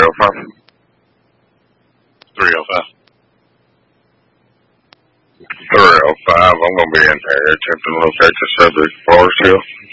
305. 305. 305, I'm going to be in here attempting to locate the subject, Forest Hill.